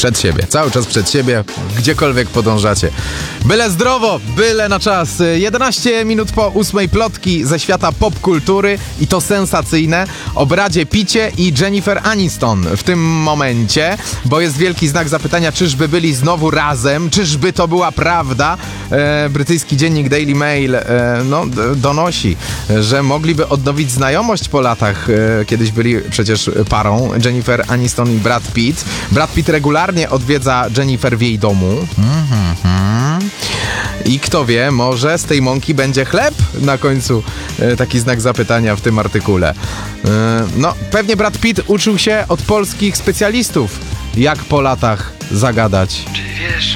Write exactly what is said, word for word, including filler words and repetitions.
Przed siebie, cały czas przed siebie, gdziekolwiek podążacie. Byle zdrowo, byle na czas. jedenaście minut po ósmej plotki ze świata popkultury i to sensacyjne o Bradzie Pitcie i Jennifer Aniston w tym momencie, bo jest wielki znak zapytania, czyżby byli znowu razem, czyżby to była prawda. E, brytyjski dziennik Daily Mail e, no, d- donosi, że mogliby odnowić znajomość po latach. E, kiedyś byli przecież parą, Jennifer Aniston i Brad Pitt. Brad Pitt regularnie odwiedza Jennifer w jej domu. Mm-hmm. I kto wie, może z tej mąki będzie chleb? Na końcu e, taki znak zapytania w tym artykule. E, no, pewnie Brad Pitt uczył się od polskich specjalistów, jak po latach zagadać. Czy wiesz,